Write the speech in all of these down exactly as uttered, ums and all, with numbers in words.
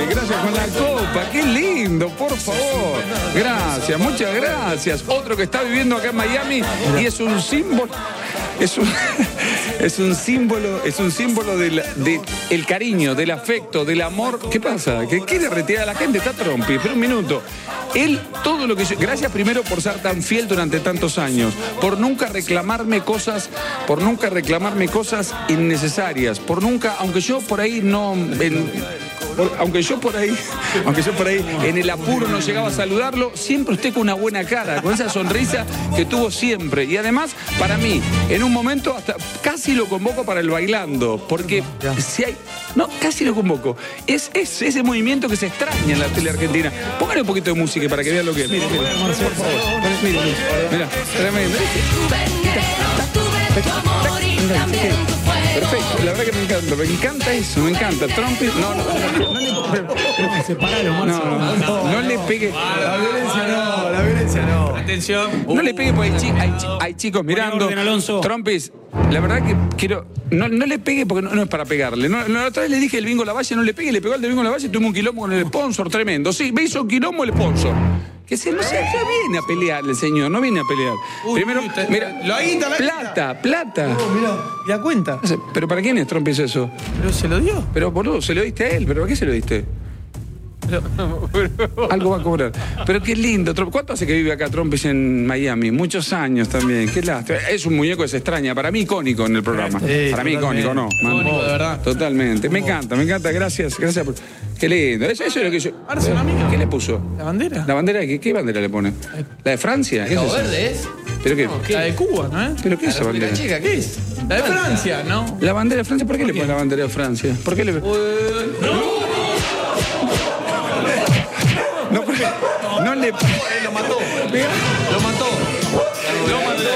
gracias con la copa, qué lindo, por favor. Gracias, muchas gracias. Otro que está viviendo acá en Miami y es un símbolo, es un, es un símbolo, es un símbolo del de el cariño, del afecto, del amor. ¿Qué pasa? ¿Que quiere retirar a la gente? Está Trompi, pero un minuto. Él, todo lo que yo... Gracias primero por ser tan fiel durante tantos años, por nunca reclamarme cosas, por nunca reclamarme cosas innecesarias, por nunca, aunque yo por ahí no... En, por, aunque yo por ahí, aunque yo por ahí en el apuro no llegaba a saludarlo, siempre usted con una buena cara, con esa sonrisa que tuvo siempre. Y además, para mí, en un momento hasta casi lo convoco para el bailando, porque si hay... No, casi lo convoco. Es, es ese movimiento que se extraña en la tele argentina. Póngale un poquito de música para que vean lo que es. Mire, mire, por favor. Mire, mire. Mira, tremendo. Perfecto, la verdad que me encanta, me encanta eso, me encanta. Trump, no, no, no, no, le separalo, no, no, no, no le pegue. La violencia no, la violencia no. Atención. No le pegue porque hay, chi hay, chi hay chicos mirando. Trumpis, la verdad que quiero, no, no le pegue porque no, no es para pegarle. No, la otra vez le dije el Bingo Lavalle, no le pegue, le pegó al de Bingo Lavalle y tuvimos un quilombo con el sponsor tremendo. Sí, me hizo un quilombo el sponsor. Que se no, se, no viene a pelearle, señor, no viene a pelear. Uy, Primero, uy, mira, lo ahí, plata, plata. No, mira, ¿y la cuenta? ¿Pero para quién es Trumpis eso? Pero se lo dio. Pero, boludo, se lo diste a él, ¿pero para qué se lo diste? Pero, pero... Algo va a cobrar. Pero qué lindo. ¿Cuánto hace que vive acá Trumpis en Miami? Muchos años también. Qué lástima. Es un muñeco que se extraña. Para mí icónico en el programa. Sí, para mí icónico, no. Icónico, de verdad. Totalmente. Me encanta, me encanta. Gracias, gracias por... Qué lindo. Eso, eso es lo que yo... Ahora es un amigo. ¿Qué le puso? ¿La bandera? ¿La bandera? ¿Qué, qué bandera le pone? ¿La de Francia? ¿La verde es? ¿Pero qué? No, ¿qué? La de Cuba, ¿no es? ¿Pero qué es esa bandera? Chica, ¿qué es? La de Francia, ¿no? ¿La bandera de Francia? ¿Por qué le pone la bandera de Francia? ¿Por qué le... Uh, no. No, no le... Lo mató. Lo mató. Lo mató.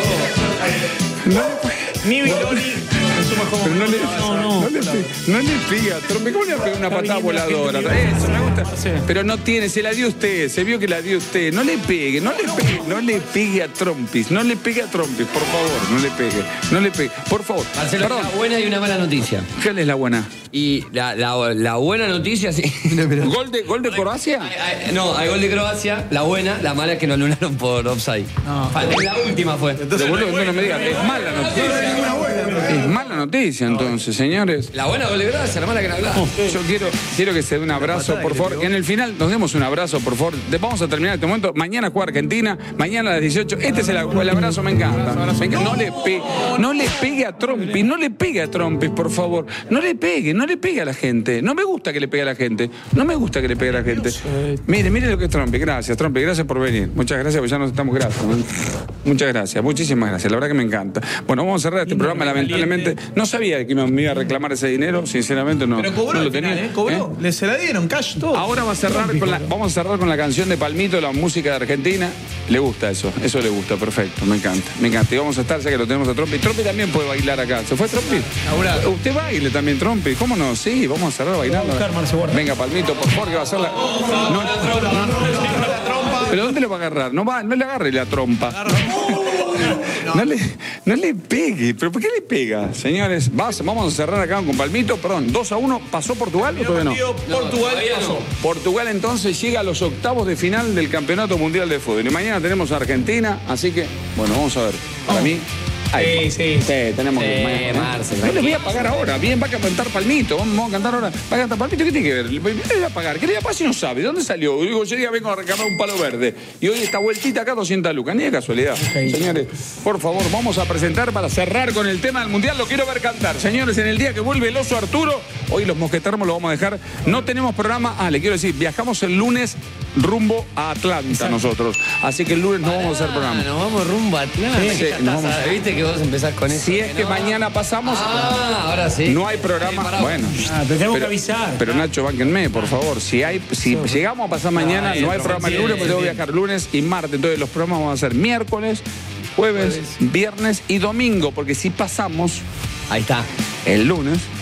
No. Ni Viloni. Pero no le, no, no, no, le, no le pega, Trumpi. ¿Cómo le va a pegar una patada voladora? Eso me gusta. Pero no tiene, se la dio usted, se vio que la dio usted. No le pegue, no le pegue, no le pegue a Trumpis, no le pegue a Trumpis, por favor, no le pegue, no le pegue, por favor. Marcelo, hay una buena y una mala noticia. ¿Cuál es la buena? Y la, la, la buena noticia, sí. ¿Gol de, gol de Croacia? Hay, hay, no, hay gol de Croacia. La buena, la mala es que lo anularon por offside. No. La última fue. Entonces, Pero, boludo, no, no me digas, es mala noticia. Es mala noticia, entonces, señores. La buena gol de Croacia, la mala que no hablamos. Yo quiero, quiero que se dé un abrazo, por favor. En el final nos demos un abrazo, por favor. Vamos a terminar este momento. Mañana juega Argentina, mañana a las dieciocho. Este es el, el abrazo, me encanta. Me encanta. No, le pe, no le pegue a Trumpis, no le pegue a Trumpis, por favor. No le pegue, no le pegue a la gente. No me gusta que le pegue a la gente. No me gusta que le pegue a la gente. Mire, mire lo que es Trumpis. Gracias, Trumpis. Gracias por venir. Muchas gracias, porque ya nos estamos gracias. Muchas gracias, muchísimas gracias. La verdad que me encanta. Bueno, vamos a cerrar este programa. Lamentablemente, no sabía que me iba a reclamar ese dinero. Sinceramente, no, Pero cobró no lo al final, tenía. ¿eh? Cobró. ¿Eh? Le se la dieron, cash todo. Ahora va a cerrar con la, vamos a cerrar con la canción de Palmito, la música de Argentina. Le gusta eso, eso le gusta, perfecto, me encanta, me encanta. Y vamos a estar, ya que lo tenemos a Trompi. Trompi también puede bailar acá. ¿Se fue Trompi? Usted baile también, Trompi. ¿Cómo no? Sí, vamos a cerrar bailando. Venga, Palmito, por favor, que va a ser la... No, no, no. ¿Pero dónde lo va a agarrar? No, va, no le agarre la trompa. No le, no le pegue. ¿Pero por qué le pega? Señores, vas, vamos a cerrar acá con Palmito. Perdón, dos a uno. ¿Pasó Portugal o todavía no? Portugal pasó. Portugal entonces llega a los octavos de final del Campeonato Mundial de Fútbol. Y mañana tenemos a Argentina. Así que, bueno, vamos a ver. Para mí... Ay, sí, sí, sí, tenemos sí, que ir. Marcelo. No les voy a pagar ahora. Bien, va a cantar Palmito. Vamos, vamos a cantar ahora. Va a cantar Palmito. ¿Qué tiene que ver? Le voy a pagar. ¿Qué le voy a pagar si no sabe? ¿De dónde salió? Yo digo, yo día vengo a reclamar un palo verde. Y hoy esta vueltita acá, doscientas lucas. Ni de casualidad. Okay. Señores, por favor, vamos a presentar para cerrar con el tema del Mundial. Lo quiero ver cantar. Señores, en el día que vuelve el oso Arturo, hoy los mosquetermos lo vamos a dejar. No tenemos programa. Ah, le quiero decir, viajamos el lunes rumbo a Atlanta. Exacto. Nosotros. Así que el lunes no vamos a hacer programa. Nos vamos rumbo a Atlanta. Sí, sí, nos vamos. ¿Viste que vos empezás con eso? Si es que no. mañana pasamos, ah, ahora sí. No hay programa. Sí, bueno, ah, te tengo pero, que avisar. Pero Nacho, bánquenme, por favor. Si hay, si sí, llegamos a pasar mañana, no, no hay programa el lunes, porque tengo que viajar lunes y martes. Entonces los programas van a ser miércoles, jueves, jueves, viernes y domingo, porque si pasamos, ahí está, el lunes.